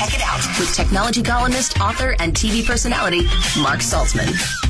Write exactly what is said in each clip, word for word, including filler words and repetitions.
Tech It Out with technology columnist, author, and T V personality Mark Saltzman.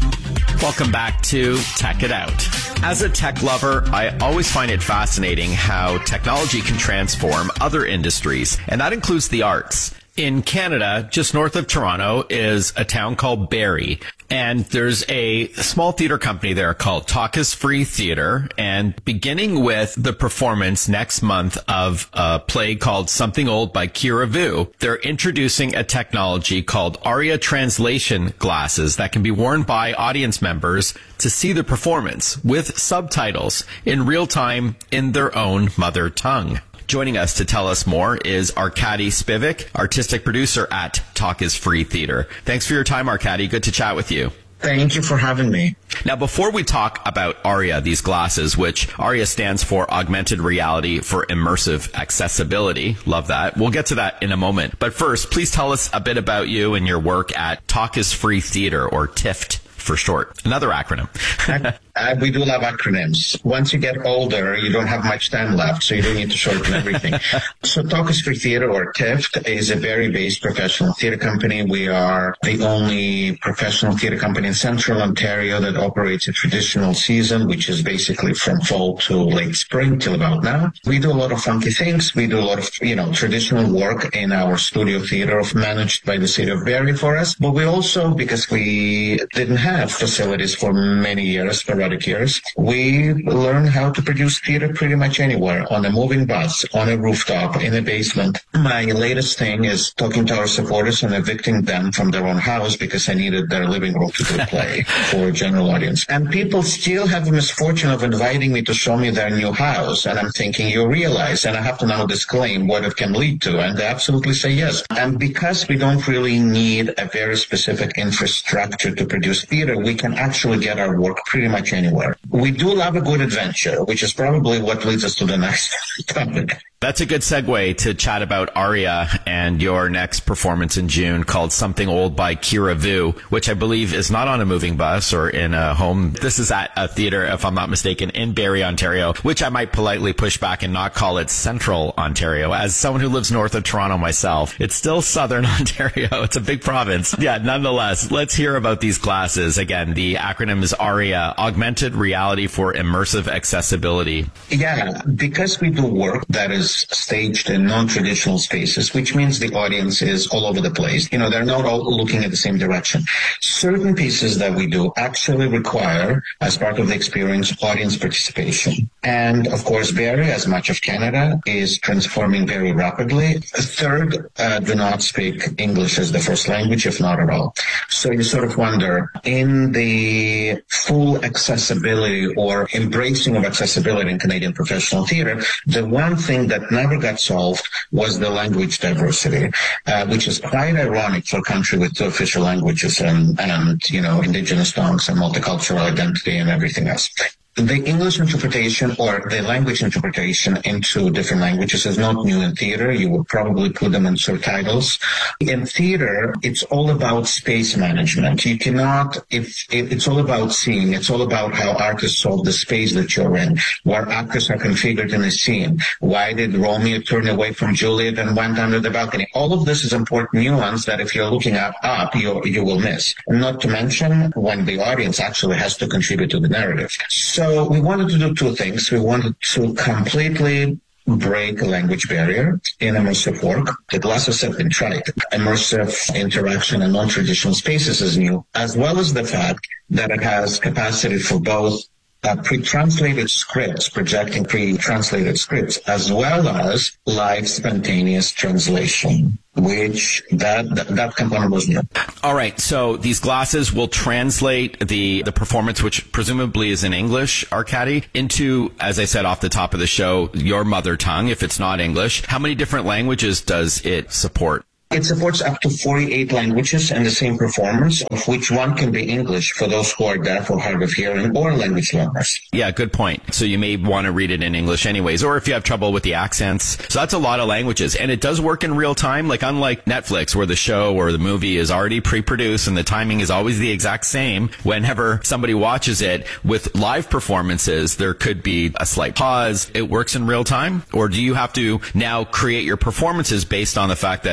Welcome back to Tech It Out. As a tech lover, I always find it fascinating how technology can transform other industries, and that includes the arts. In Canada, just north of Toronto, is a town called Barrie. And there's a small theater company there called Talk is Free Theater. And beginning with the performance next month of a play called Something Old by Kira Vu, they're introducing a technology called Aria Translation glasses that can be worn by audience members to see the performance with subtitles in real time in their own mother tongue. Joining us to tell us more is Arkady Spivak, artistic producer at Talk is Free Theater. Thanks for your time, Arkady. Good to chat with you. Thank you for having me. Now, before we talk about Aria, these glasses, which Aria stands for Augmented Reality for Immersive Accessibility. Love that. We'll get to that in a moment. But first, please tell us a bit about you and your work at Talk is Free Theater, or T I F T for short. Another acronym. uh, we do love acronyms. Once you get older, you don't have much time left, so you don't need to shorten everything. So Talk is Free Theater, or T I F T, is a very based professional theater company. We are the only professional theater company in central Ontario that operates a traditional season, which is basically from fall to late spring till about now. We do a lot of funky things. We do a lot of, you know, traditional work in our studio theater managed by the city of Barrie for us. But we also, because we didn't have facilities for many years, sporadic years, we learned how to produce theater pretty much anywhere, on a moving bus, on a rooftop, in a basement. My latest thing is talking to our supporters and evicting them from their own house because I needed their living room to do a play for a general audience. And people still have the misfortune of inviting me to show me their new house. And I'm thinking, you realize, and I have to now disclaim what it can lead to. And they absolutely say yes. And because we don't really need a very specific infrastructure to produce theater, we can actually get our work pretty much anywhere. We do love a good adventure, which is probably what leads us to the next topic. That's a good segue to chat about Aria and your next performance in June called Something Old by Kira Vu, which I believe is not on a moving bus or in a home. This is at a theater, if I'm not mistaken, in Barrie, Ontario, which I might politely push back and not call it Central Ontario. As someone who lives north of Toronto myself, it's still Southern Ontario. It's a big province. Yeah, nonetheless, let's hear about these glasses. Again, the acronym is Aria, Augmented Reality for Immersive Accessibility. Yeah, because we do work that is staged in non-traditional spaces, which means the audience is all over the place. You know, they're not all looking at the same direction. Certain pieces that we do actually require, as part of the experience, audience participation. And of course, Barrie, as much of Canada, is transforming very rapidly. A third uh, do not speak English as the first language, if not at all. So you sort of wonder, in the full accessibility or embracing of accessibility in Canadian professional theater, the one thing that never got solved was the language diversity, uh, which is quite ironic for a country with two official languages and, and, you know, indigenous tongues and multicultural identity and everything else. The English interpretation or the language interpretation into different languages is not new in theater. You would probably put them in subtitles. In theater, it's all about space management. You cannot, if it, it's all about seeing, it's all about how artists solve the space that you're in, where actors are configured in a scene. Why did Romeo turn away from Juliet and went under the balcony? All of this is important nuance that if you're looking up, up you, you will miss. Not to mention when the audience actually has to contribute to the narrative. So So we wanted to do two things. We wanted to completely break a language barrier in immersive work. The glasses have been tried. Immersive interaction in non-traditional spaces is new, as well as the fact that it has capacity for both Uh, pre-translated scripts, projecting pre-translated scripts, as well as live spontaneous translation, which that, that that component was new. All right, so these glasses will translate the the performance, which presumably is in English, Arkady, into, as I said off the top of the show, your mother tongue, if it's not English. How many different languages does it support? It supports up to forty-eight languages in the same performance, of which one can be English for those who are deaf or hard of hearing or language learners. Yeah, good point. So you may want to read it in English anyways, or if you have trouble with the accents. So that's a lot of languages. And it does work in real time, like unlike Netflix, where the show or the movie is already pre-produced and the timing is always the exact same. Whenever somebody watches it, with live performances, there could be a slight pause. It works in real time? Or do you have to now create your performances based on the fact that it's going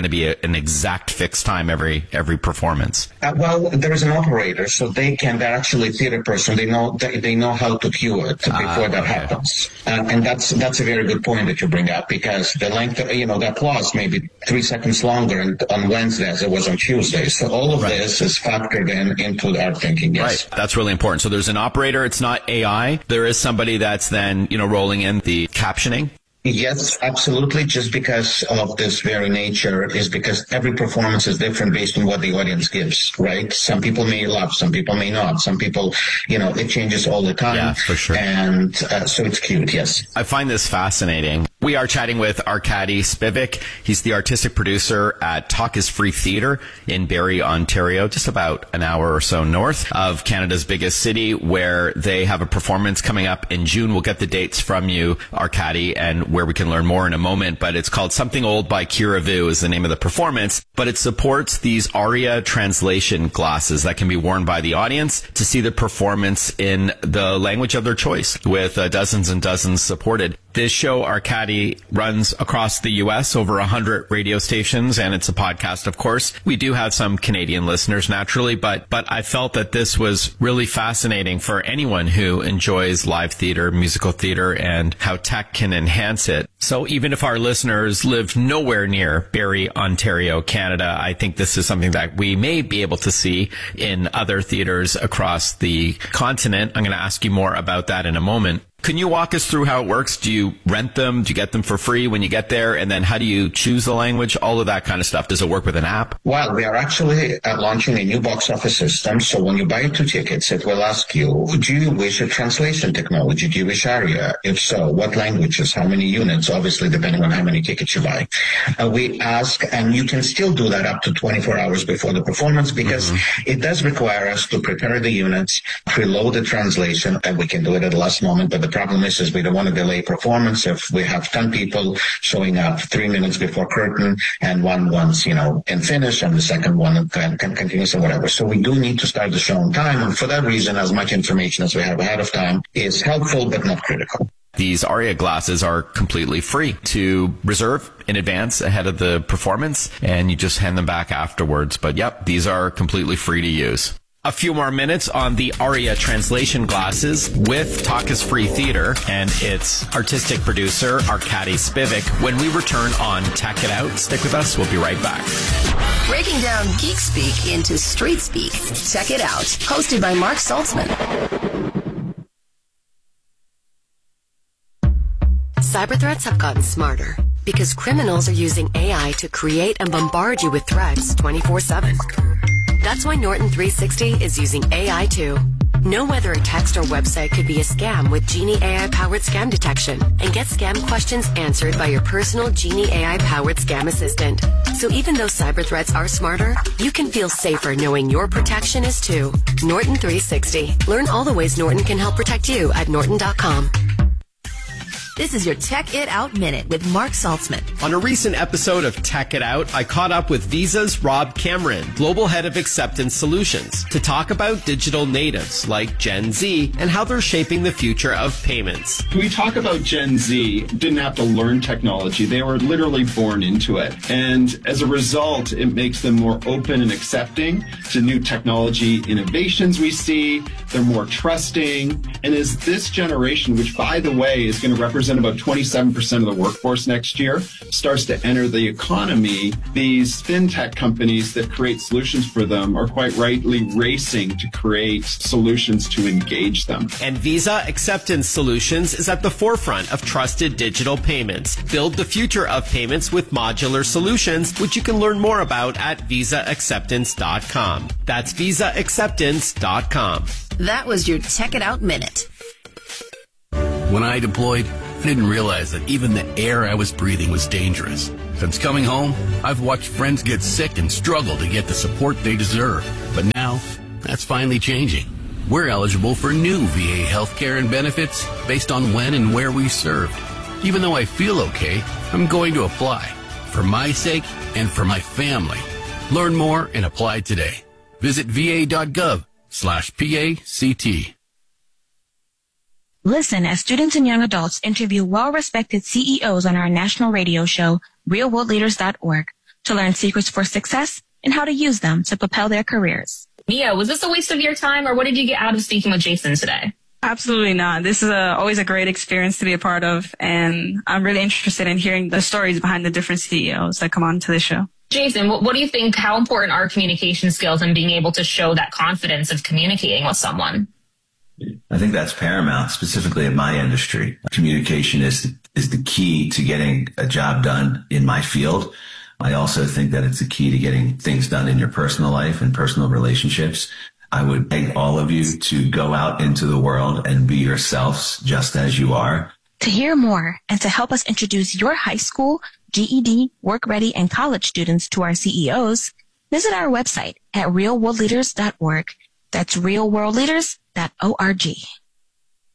going to be a, an exact fixed time every every performance? Uh, well, there is an operator, so they can, they're actually a theater person. They know they, they know how to cue it before uh, that okay. happens. Uh, and that's that's a very good point that you bring up, because the length of, you know, the applause may be three seconds longer on Wednesday as it was on Tuesday. So all of right. this is factored in into our thinking, yes. Right. That's really important. So there's an operator. It's not A I. There is somebody that's then, you know, rolling in the captioning. Yes, absolutely. Just because of this very nature is because every performance is different based on what the audience gives, right? Some people may love, some people may not. Some people, you know, it changes all the time. Yeah, for sure. And uh, so it's cute, yes. I find this fascinating. We are chatting with Arkady Spivak. He's the artistic producer at Talk is Free Theatre in Barrie, Ontario, just about an hour or so north of Canada's biggest city, where they have a performance coming up in June. We'll get the dates from you, Arkady, and where we can learn more in a moment, but it's called Something Old by Kira Vu is the name of the performance, but it supports these ARIA translation glasses that can be worn by the audience to see the performance in the language of their choice, with uh, dozens and dozens supported. This show, Arkady, runs across the U S, over one hundred radio stations, and it's a podcast, of course. We do have some Canadian listeners, naturally, but but I felt that this was really fascinating for anyone who enjoys live theater, musical theater, and how tech can enhance it. So even if our listeners live nowhere near Barrie, Ontario, Canada, I think this is something that we may be able to see in other theaters across the continent. I'm going to ask you more about that in a moment. Can you walk us through how it works? Do you rent them? Do you get them for free when you get there? And then how do you choose the language? All of that kind of stuff. Does it work with an app? Well, we are actually uh, launching a new box office system. So when you buy two tickets, it will ask you, do you wish a translation technology? Do you wish ARIA? If so, what languages? How many units? Obviously, depending on how many tickets you buy. Uh, we ask, and you can still do that up to twenty-four hours before the performance, because mm-hmm. it does require us to prepare the units, preload the translation, and we can do it at the last moment. But the problem is, is we don't want to delay performance. If we have ten people showing up three minutes before curtain, and one wants, you know, in finish, and the second one can, can continue or whatever. So we do need to start the show on time. And for that reason, as much information as we have ahead of time is helpful, but not critical. These ARIA glasses are completely free to reserve in advance ahead of the performance, and you just hand them back afterwards. But yep, these are completely free to use. A few more minutes on the ARIA translation glasses with Talk is Free Theatre and its artistic producer, Arkady Spivak, when we return on Tech It Out. Stick with us. We'll be right back. Breaking down geek speak into street speak. Tech It Out. Hosted by Mark Saltzman. Cyber threats have gotten smarter because criminals are using A I to create and bombard you with threats twenty-four seven. That's why Norton three sixty is using A I too. Know whether a text or website could be a scam with Genie A I-powered scam detection, and get scam questions answered by your personal Genie A I-powered scam assistant. So even though cyber threats are smarter, you can feel safer knowing your protection is too. Norton three sixty. Learn all the ways Norton can help protect you at norton dot com. This is your Tech It Out Minute with Mark Saltzman. On a recent episode of Tech It Out, I caught up with Visa's Rob Cameron, Global Head of Acceptance Solutions, to talk about digital natives like Gen Z and how they're shaping the future of payments. We talk about Gen Z didn't have to learn technology. They were literally born into it. And as a result, it makes them more open and accepting to new technology innovations we see. They're more trusting. And as this generation, which, by the way, is going to represent about twenty-seven percent of the workforce next year, starts to enter the economy, these fintech companies that create solutions for them are quite rightly racing to create solutions to engage them. And Visa Acceptance Solutions is at the forefront of trusted digital payments. Build the future of payments with modular solutions, which you can learn more about at visa acceptance dot com. That's visa acceptance dot com. That was your Tech It Out Minute. When I deployed, I didn't realize that even the air I was breathing was dangerous. Since coming home, I've watched friends get sick and struggle to get the support they deserve. But now, that's finally changing. We're eligible for new V A healthcare and benefits based on when and where we served. Even though I feel okay, I'm going to apply. For my sake and for my family. Learn more and apply today. Visit va.gov slash PACT. Listen as students and young adults interview well-respected C E Os on our national radio show, real world leaders dot org. to learn secrets for success and how to use them to propel their careers. Mia, was this a waste of your time, or what did you get out of speaking with Jason today? Absolutely not. This is a, always a great experience to be a part of, and I'm really interested in hearing the stories behind the different C E Os that come on to the show. Jason, what, what do you think, how important are communication skills and being able to show that confidence of communicating with someone? I think that's paramount, specifically in my industry. Communication is is the key to getting a job done in my field. I also think that it's the key to getting things done in your personal life and personal relationships. I would beg all of you to go out into the world and be yourselves just as you are. To hear more and to help us introduce your high school, G E D, work ready, and college students to our C E Os, visit our website at real world leaders dot org. That's real world leaders dot org.